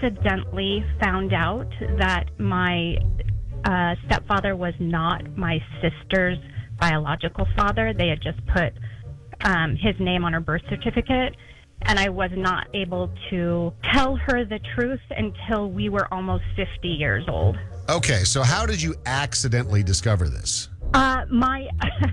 accidentally found out that my stepfather was not my sister's biological father. They had just put his name on her birth certificate, and I was not able to tell her the truth until we were almost 50 years old. Okay, so how did you accidentally discover this? My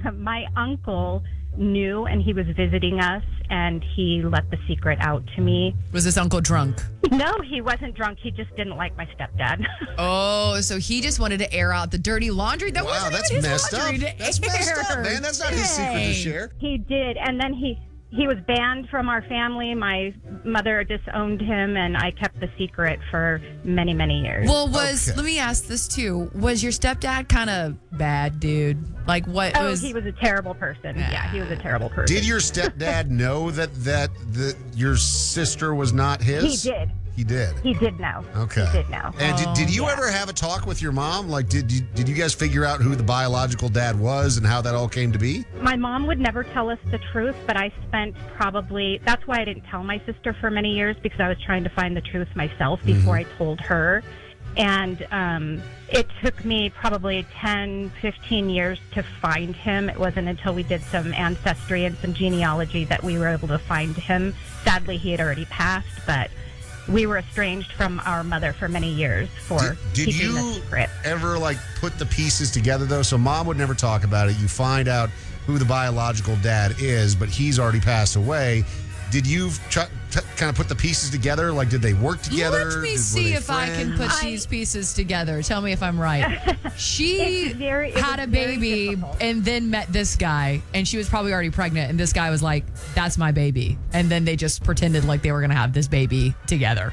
uncle knew, and he was visiting us, and he let the secret out to me. Was this uncle drunk? No, he wasn't drunk. He just didn't like my stepdad. Oh, so he just wanted to air out the dirty laundry? That wasn't that's even his messed up. laundry to That's messed up, air. man. That's not his secret to Dang. share. He did, and then he was banned from our family. My mother disowned him, and I kept the secret for many, many years. Well, Okay. let me ask this too. Was your stepdad kind of bad, dude? Like what Oh, was... he was a terrible person. Yeah, he was a terrible person. Did your stepdad know that your sister was not his? He did. He did. He did know. Okay. He did know. And did you ever have a talk with your mom? Like, did you guys figure out who the biological dad was and how that all came to be? My mom would never tell us the truth, but I spent that's why I didn't tell my sister for many years, because I was trying to find the truth myself before I told her. And it took me probably 10, 15 years to find him. It wasn't until we did some ancestry and some genealogy that we were able to find him. Sadly, he had already passed, but we were estranged from our mother for many years for Did keeping the you secret. ever put the pieces together though? So mom would never talk about it. You find out who the biological dad is, but he's already passed away. Did you kind of put the pieces together? Like, did they work together? Let me Were see they if I can put friends? these pieces together. Tell me if I'm right. She It had was a very baby difficult. and then met this guy, and she was probably already pregnant, and this guy was like, that's my baby. And then they just pretended like they were going to have this baby together.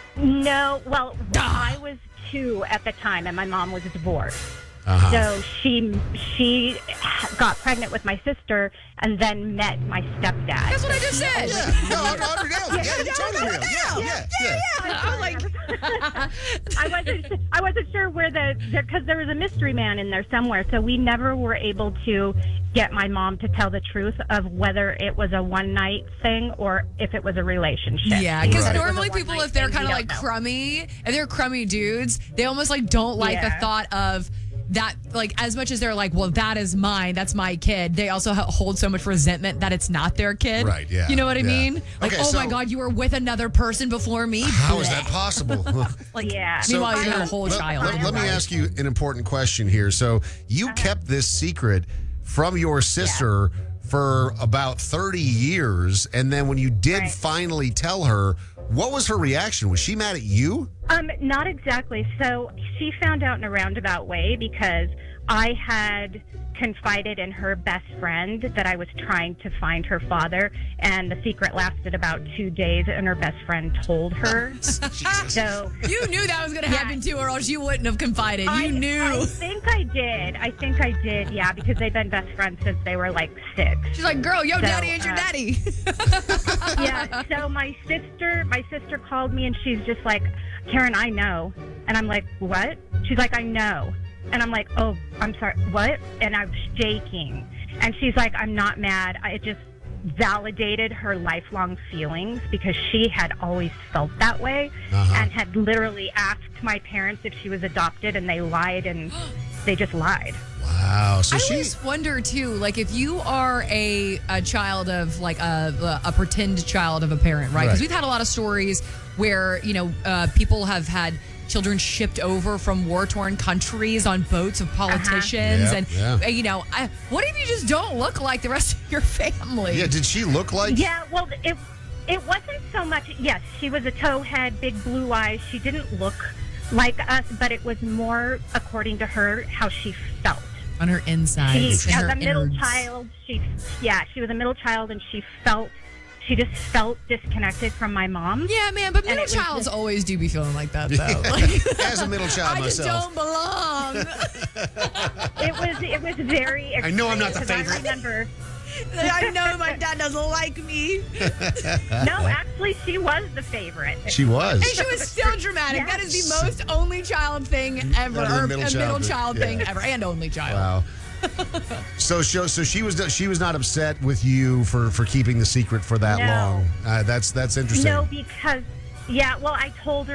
No, well, I was 2 at the time, and my mom was divorced. Uh-huh. So she got pregnant with my sister and then met my stepdad. That's what I just said. Yeah, no, Audrey nailed it. Yeah, you totally nailed it. Yeah. I'm like, I wasn't sure where because there was a mystery man in there somewhere, so we never were able to get my mom to tell the truth of whether it was a one-night thing or if it was a relationship. yeah, because Right. normally people, if they're kind of like crummy, if they're crummy dudes, they almost like don't like the Yeah. thought of that, like, as much as they're like, well, that is mine, that's my kid, they also hold so much resentment that it's not their kid. Right, yeah, You know what I yeah. mean? Like, Okay, oh my so- God, you were with another person before me? How is that possible? Like, Yeah. meanwhile, So, you have a whole child. Let me ask you an important question here. So you kept this secret from your sister for about 30 years, and then when you did Right. finally tell her, what was her reaction? Was she mad at you? Not exactly. So she found out in a roundabout way because I had confided in her best friend that I was trying to find her father, and the secret lasted about 2 days, and her best friend told her. So You knew that was going to happen too, or else you wouldn't have confided. You I knew. think I did, yeah, because they've been best friends since they were like 6. She's like, girl, yo, daddy ain't your daddy. Yeah, so my sister called me and she's just like, Karen, I know. And I'm like, what? She's like, I know. And I'm like, oh, I'm sorry, what? And I'm shaking. And she's like, I'm not mad. It just validated her lifelong feelings because she had always felt that way and had literally asked my parents if she was adopted, and they lied, and they just lied. Wow. So I she. always wonder too, like if you are a child of like a pretend child of a parent, right? Because Right. we've had a lot of stories where people have had children shipped over from war-torn countries on boats of politicians, and what if you just don't look like the rest of your family? Yeah. Did she look like? Yeah, well, it wasn't so much. Yes, she was a towhead, big blue eyes. She didn't look like us, but it was more, according to her, how she felt. On her insides, She, in as her a middle innards. child, she was a middle child, and she just felt disconnected from my mom. Yeah, man, but And middle it was childs just- always do be feeling like that, though. Like, As a middle child I just myself. don't belong. It was very. I know I'm not the extreme, 'cause favorite. I remember. I know my dad doesn't like me. No, actually, she was the favorite. She was. And she was still dramatic. That is the most only child thing ever. Other than Or middle a middle child, child yeah. thing ever. And only child. Wow. So she was not upset with you for keeping the secret for that No. long. That's interesting. No, because well, I told her.